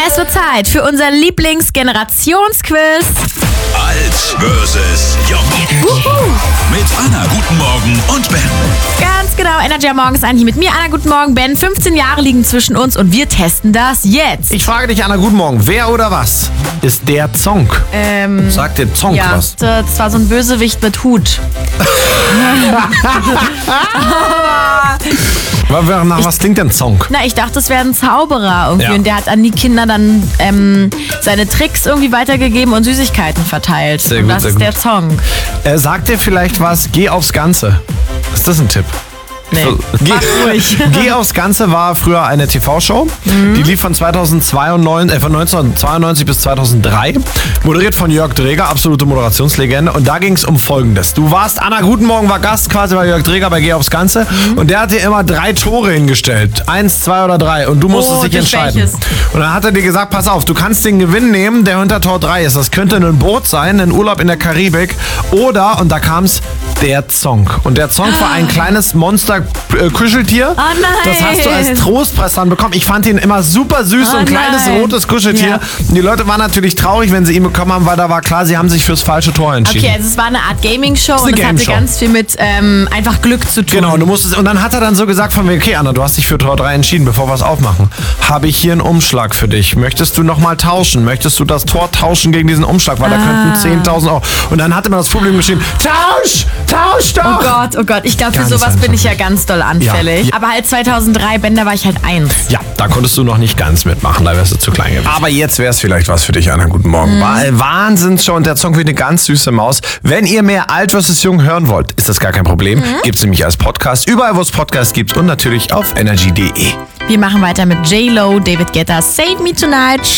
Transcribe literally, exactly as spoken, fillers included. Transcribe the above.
Es wird Zeit für unser Lieblingsgenerationsquiz. Alt versus Jung. Wuhu. Mit Anna, guten Morgen und Ben. Ganz genau, Energy am Morgen ist eigentlich mit mir. Anna, guten Morgen, Ben. fünfzehn Jahre liegen zwischen uns und wir testen das jetzt. Ich frage dich, Anna, guten Morgen. Wer oder was ist der Zonk? Ähm, Sagt der Zonk ja, was? das war so ein Bösewicht mit Hut. Nach was klingt denn Zonk? Na, ich dachte, das wäre ein Zauberer irgendwie. Ja. Und der hat an die Kinder dann ähm, seine Tricks irgendwie weitergegeben und Süßigkeiten verteilt. Sehr und gut, das sehr ist gut. der Song. Äh, sagt dir vielleicht was, geh aufs Ganze. Ist das ein Tipp? Nee, Geh, mach ruhig. Geh aufs Ganze war früher eine T V-Show. Mhm. Die lief von, zweitausendzweiundneunzig, äh, von neunzehnhundertzweiundneunzig bis zweitausenddrei. Moderiert von Jörg Dreger, absolute Moderationslegende. Und da ging es um Folgendes. Du warst, Anna, guten Morgen, war Gast quasi bei Jörg Dreger bei Geh aufs Ganze. Mhm. Und der hat dir immer drei Tore hingestellt. Eins, zwei oder drei. Und du musstest Oh, dich durch entscheiden. welches? Und dann hat er dir gesagt, pass auf, du kannst den Gewinn nehmen, der hinter Tor drei ist. Das könnte ein Boot sein, ein Urlaub in der Karibik. Oder, und da kam es, der Zonk. Und der Zonk war ein kleines Monster-Kuscheltier. Oh nein. Das hast du als Trostpreis dann bekommen. Ich fand ihn immer super süß, so Oh ein kleines nein. rotes Kuscheltier. Ja. Und die Leute waren natürlich traurig, wenn sie ihn bekommen haben, weil da war klar, sie haben sich fürs falsche Tor entschieden. Okay, also es war eine Art Gaming-Show eine und es hatte Game-Show. ganz viel mit ähm, einfach Glück zu tun. Genau, und du musstest, und dann hat er dann so gesagt von mir, okay, Anna, du hast dich für Tor drei entschieden, bevor wir es aufmachen. Habe ich hier einen Umschlag für dich. Möchtest du nochmal tauschen? Möchtest du das Tor tauschen gegen diesen Umschlag? Weil da könnten zehntausend Euro. Und dann hat immer das Publikum geschrieben, Tausch! Tausch doch! Oh Gott, oh Gott. Ich glaube, für Ganz sowas bin einfach. ich ja ganz doll anfällig. Ja. Aber halt zweitausenddrei, Ben, da war ich halt eins. Ja, da konntest du noch nicht ganz mitmachen, da wärst du zu klein gewesen. Aber jetzt wäre es vielleicht was für dich, Anna. Guten Morgen. Mhm. Wahnsinnsshow und der Song wie eine ganz süße Maus. Wenn ihr mehr Alt versus Jung hören wollt, ist das gar kein Problem. Mhm. Gibt's nämlich als Podcast, überall wo es Podcasts gibt und natürlich auf energy punkt de. Wir machen weiter mit J-Lo, David Guetta, Save Me Tonight.